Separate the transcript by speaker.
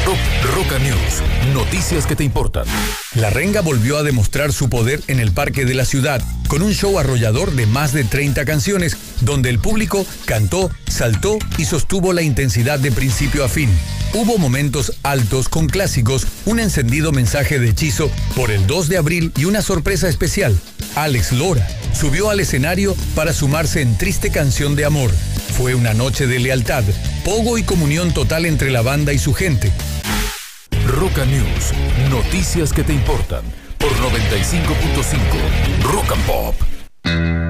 Speaker 1: Roca News, noticias que te importan.
Speaker 2: La Renga volvió a demostrar su poder en el Parque de la Ciudad, con un show arrollador de más de 30 canciones, donde el público cantó, saltó y sostuvo la intensidad de principio a fin. Hubo momentos altos con clásicos, un encendido mensaje de hechizo por el 2 de abril y una sorpresa especial. Alex Lora subió al escenario para sumarse en Triste Canción de Amor. Fue una noche de lealtad, pogo y comunión total entre la banda y su gente.
Speaker 1: Roca News, noticias que te importan por 95.5 Rock and Pop.